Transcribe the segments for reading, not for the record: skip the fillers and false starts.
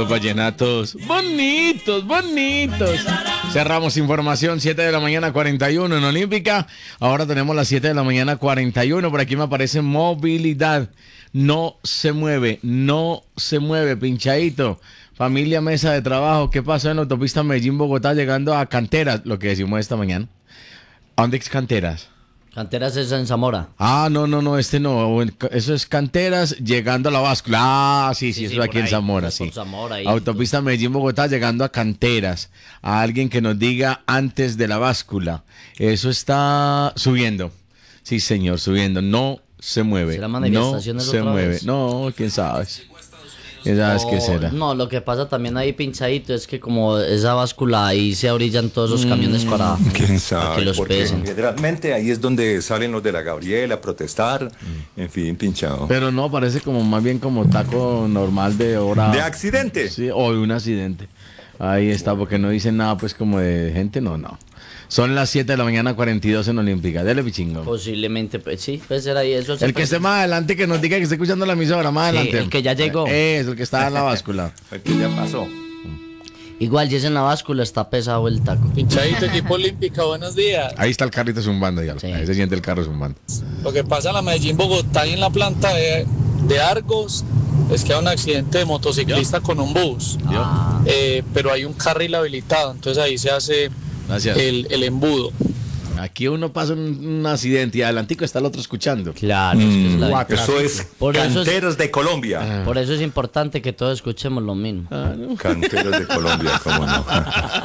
Los vallenatos bonitos, bonitos. Cerramos información, 7 de la mañana 41 en Olímpica. Ahora tenemos las 7 de la mañana 41. Por aquí me aparece movilidad. No se mueve, pinchadito. Familia, mesa de trabajo. ¿Qué pasó en la autopista Medellín-Bogotá llegando a Canteras? Lo que decimos esta mañana. ¿A dónde es Canteras? Canteras es en Zamora. Ah, no, este no. Eso es Canteras llegando a la báscula. Ah, sí, eso es aquí en Zamora, sí. Zamora, ahí, autopista Medellín-Bogotá llegando a Canteras. A alguien que nos diga antes de la báscula. Eso está subiendo. Sí, señor, subiendo. No se mueve. ¿Será No manifestaciones se otra mueve. vez? No, quién sabe. ¿Quién sabe qué será? No, lo que pasa también ahí pinchadito es que como esa báscula ahí se orillan todos los camiones para ¿Quién sabe? para que los Porque pesen. generalmente ahí es donde salen los de la Gabriela a protestar. En fin, pinchado. Pero no, parece como más bien como taco normal de hora. ¿De accidente? Sí, o de un accidente. Ahí está, porque no dicen nada pues como de gente, no. Son las 7 de la mañana 42 en Olímpica. Dele, pichingo. Posiblemente, pues sí, puede ser ahí eso. El que esté más adelante que nos diga que esté escuchando la emisora, más Sí, adelante. el que ya llegó. Es el que está en la báscula. El que ya pasó. Igual, si es en la báscula, está pesado el taco. Pinchadito, equipo Olímpica, buenos días. Ahí está el carrito zumbando, ya. Sí. Ahí se siente el carro zumbando. Lo que pasa en la Medellín-Bogotá y en la planta de Argos es que hay un accidente de motociclista con un bus. Pero hay un carril habilitado, entonces ahí se hace Gracias. el embudo. Aquí uno pasa un accidente y adelantico está el otro escuchando. Claro, es que es la- Eso es Por eso es- Canteros de Colombia. por eso es importante que todos escuchemos lo mismo. Canteros de Colombia, cómo no.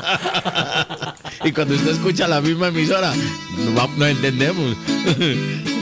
Y cuando usted escucha la misma emisora, no entendemos.